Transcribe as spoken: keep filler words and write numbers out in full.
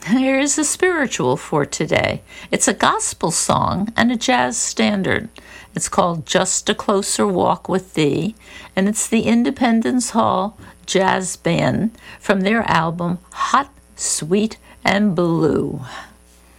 Here is a spiritual for today. It's a gospel song and a jazz standard. It's called Just a Closer Walk with Thee, and it's the Independence Hall Jazz Band from their album Hot, Sweet, and Blue.